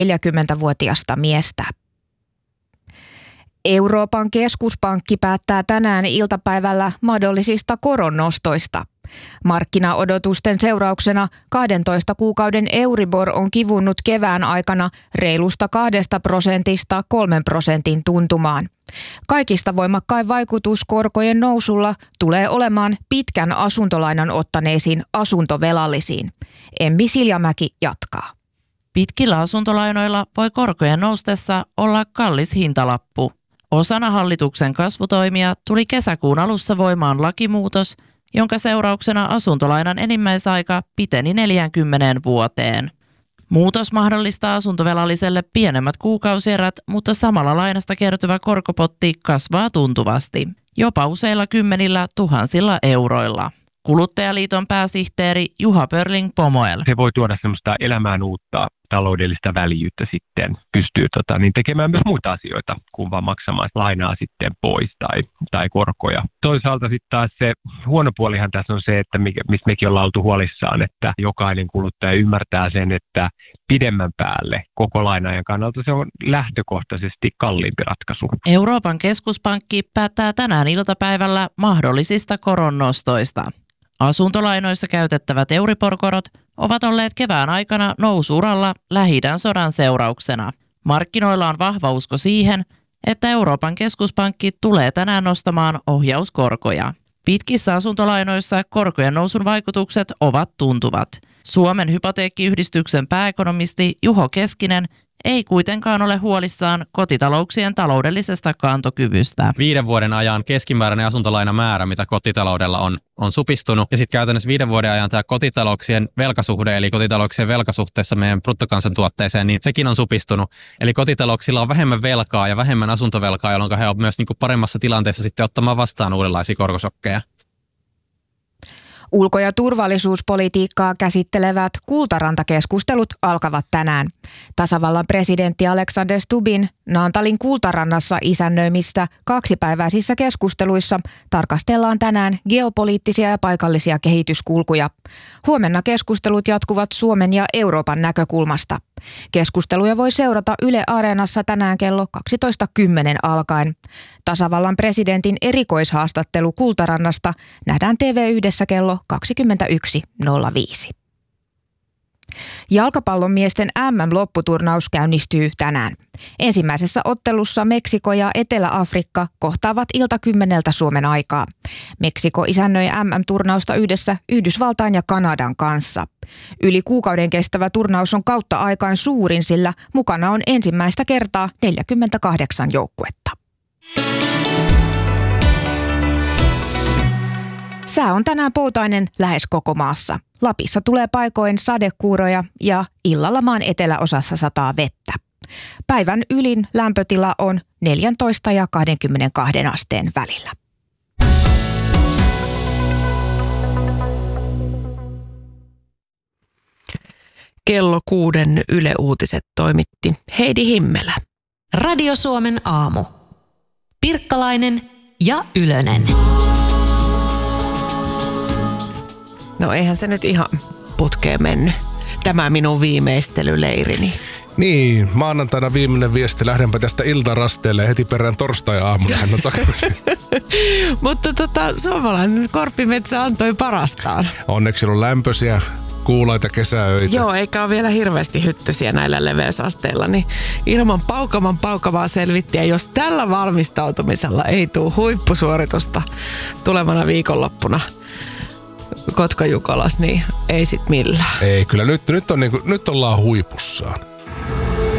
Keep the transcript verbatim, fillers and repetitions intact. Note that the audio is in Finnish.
neljäkymmentävuotiasta miestä. Euroopan keskuspankki päättää tänään iltapäivällä mahdollisista koronnostoista. Markkinaodotusten seurauksena kahdentoista kuukauden Euribor on kivunnut kevään aikana reilusta kahdesta prosentista kolmen prosentin tuntumaan. Kaikista voimakkain vaikutus korkojen nousulla tulee olemaan pitkän asuntolainan ottaneisiin asuntovelallisiin. Emmi Siljamäki jatkaa. Pitkillä asuntolainoilla voi korkojen noustessa olla kallis hintalappu. Osana hallituksen kasvutoimia tuli kesäkuun alussa voimaan lakimuutos, jonka seurauksena asuntolainan enimmäisaika piteni neljäänkymmeneen vuoteen. Muutos mahdollistaa asuntovelalliselle pienemmät kuukausierät, mutta samalla lainasta kertyvä korkopotti kasvaa tuntuvasti, jopa useilla kymmenillä tuhansilla euroilla. Kuluttajaliiton pääsihteeri Juha Pörling-Pomoel. Se voi tuoda semmoista elämään uutta taloudellista väljyyttä sitten, pystyy tota, niin tekemään myös muita asioita kuin vaan maksamaan lainaa sitten pois tai, tai korkoja. Toisaalta sitten taas se huono puolihan tässä on se, että mistä mekin ollaan oltu huolissaan, että jokainen kuluttaja ymmärtää sen, että pidemmän päälle koko lainaajan kannalta se on lähtökohtaisesti kalliimpi ratkaisu. Euroopan keskuspankki päättää tänään iltapäivällä mahdollisista koronnostoista. Asuntolainoissa käytettävät Euribor-korot ovat olleet kevään aikana nousu-uralla Lähi-idän sodan seurauksena. Markkinoilla on vahva usko siihen, että Euroopan keskuspankki tulee tänään nostamaan ohjauskorkoja. Pitkissä asuntolainoissa korkojen nousun vaikutukset ovat tuntuvat. Suomen hypoteekkiyhdistyksen pääekonomisti Juho Keskinen ei kuitenkaan ole huolissaan kotitalouksien taloudellisesta kantokyvystä. Viiden vuoden ajan keskimääräinen asuntolainamäärä, mitä kotitaloudella on, on supistunut. Ja sitten käytännössä viiden vuoden ajan tämä kotitalouksien velkasuhde, eli kotitalouksien velkasuhteessa meidän bruttokansantuotteeseen, niin sekin on supistunut. Eli kotitalouksilla on vähemmän velkaa ja vähemmän asuntovelkaa, jolloin he ovat myös niin kuin paremmassa tilanteessa sitten ottamaan vastaan uudenlaisia korkosokkeja. Ulko- ja turvallisuuspolitiikkaa käsittelevät kultarantakeskustelut alkavat tänään. Tasavallan presidentti Alexander Stubbin Naantalin Kultarannassa isännöimissä kaksipäiväisissä keskusteluissa tarkastellaan tänään geopoliittisia ja paikallisia kehityskulkuja. Huomenna keskustelut jatkuvat Suomen ja Euroopan näkökulmasta. Keskusteluja voi seurata Yle Areenassa tänään kello kaksitoista kymmenen alkaen. Tasavallan presidentin erikoishaastattelu Kultarannasta nähdään T V yhdessä kello kaksikymmentäyksi nolla viisi. Jalkapallon miesten M M-lopputurnaus käynnistyy tänään. Ensimmäisessä ottelussa Meksiko ja Etelä-Afrikka kohtaavat iltakymmeneltä Suomen aikaa. Meksiko isännöi M M-turnausta yhdessä Yhdysvaltain ja Kanadan kanssa. Yli kuukauden kestävä turnaus on kautta aikain suurin, sillä mukana on ensimmäistä kertaa neljäkymmentäkahdeksan joukkuetta. Sää on tänään poutainen lähes koko maassa. Lapissa tulee paikoin sadekuuroja ja illalla maan eteläosassa sataa vettä. Päivän ylin lämpötila on neljätoista ja kaksikymmentäkaksi asteen välillä. Kello kuuden Yle Uutiset toimitti Heidi Himmelä. Radio Suomen aamu. Pirkkalainen ja Ylönen. No eihän se nyt ihan putkeen mennyt. Tämä minun viimeistelyleirini. Niin, maanantaina viimeinen viesti. Lähdenpä tästä iltarasteelle heti perään torstai-aamuna. Hän on takaisin. Mutta tota, suomalainen korppimetsä antoi parastaan. Onneksi on lämpöisiä, kuulaita kesäöitä. Joo, eikä ole vielä hirveästi hyttysiä näillä leveysasteilla. Niin ilman paukaman paukavaa selvittiä, jos tällä valmistautumisella ei tule huippusuoritusta tulevana viikonloppuna Kotka-Jukolas, niin ei sit millään. Ei, kyllä nyt, nyt, on niinku, nyt ollaan huipussaan.